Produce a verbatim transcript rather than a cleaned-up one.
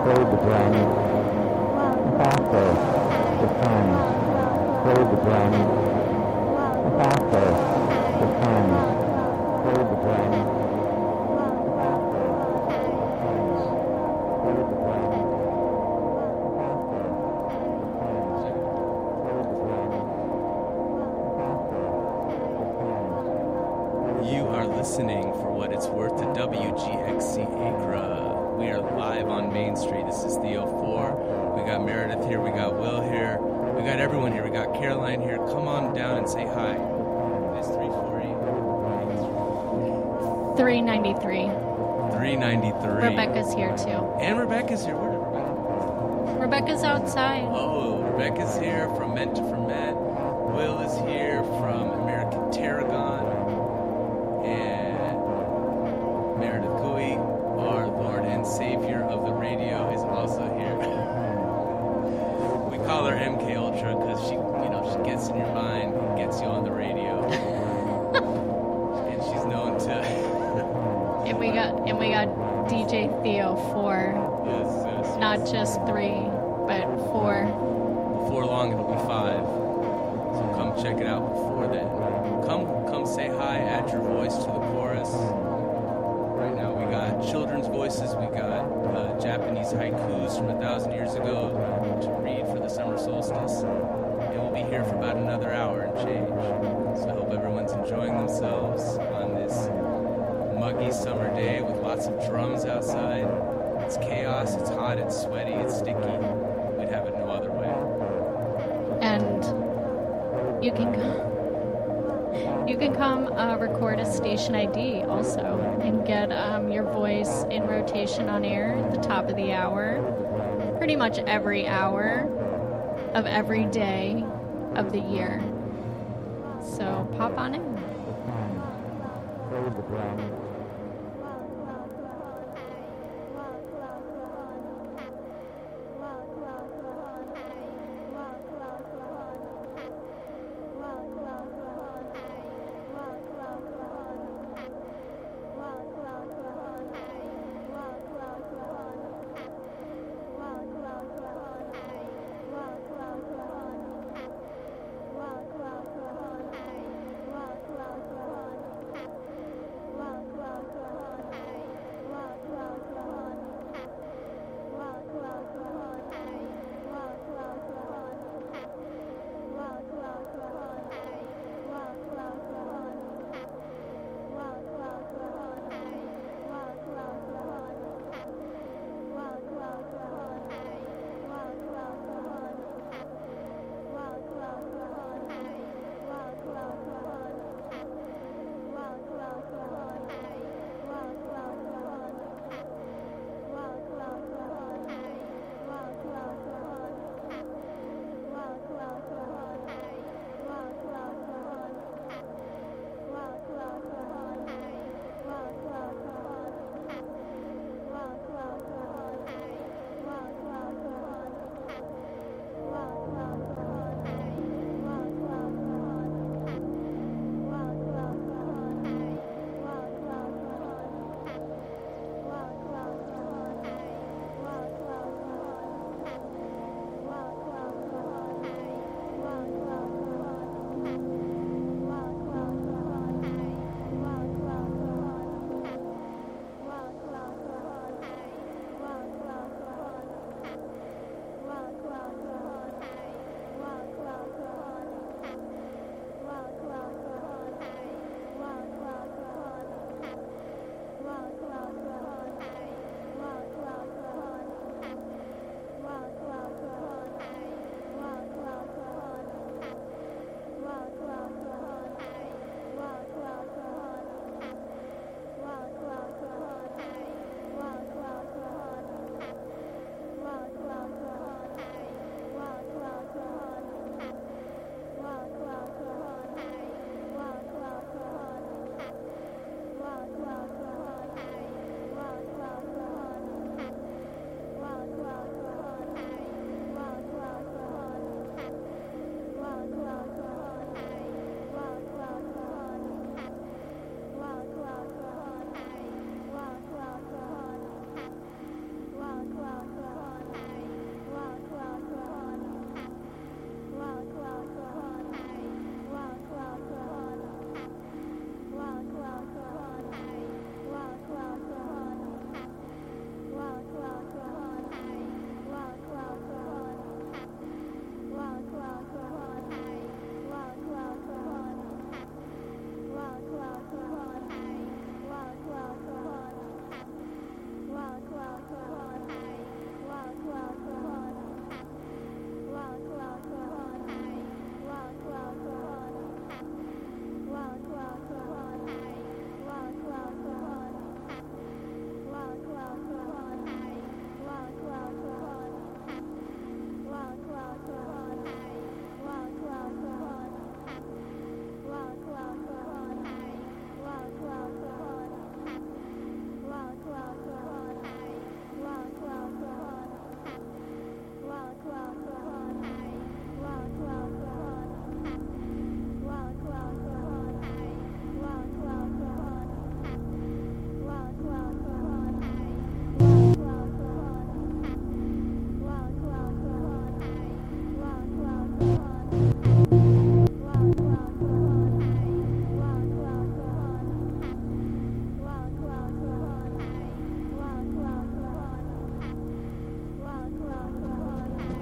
Play the drums. Faster. The time. Play the drums. Faster. The time. Play the drums. You are listening, for what it's worth, to W G X C Acra. We are live on Main Street. This is Theo four. We got Meredith here. We got Will here. We got everyone here. We got Caroline here. Come on down and say hi. It's three forty. three ninety-three. three ninety-three. Rebecca's here too. And Rebecca's here. Where did Rebecca? Rebecca's outside. Oh, Rebecca's here from Meant to Ferment. Will is here from American Tarragon. And Meredith Cooey, our Lord and Savior of the radio, is also here. We call her M K Ultra because she, you know, she gets in your mind and gets you on the radio. And she's known to. And we got and we got D J Theo four. Yes, yes, yes. Not just three, but four. Before long, it'll be five. So come check it out before then. Come, come say hi, add your voice to the chorus. Right now we got children's voices, we got uh, Japanese haikus from a thousand years ago to read for the summer solstice. And we'll be here for about another hour and change. So I hope everyone's enjoying themselves on this muggy summer day with lots of drums outside. It's chaos, it's hot, it's sweaty, it's sticky. We'd have it no other way. And you can come. You can come uh, record a station I D also and get um, your voice in rotation on air at the top of the hour, pretty much every hour of every day of the year. So pop on in. Play the drums.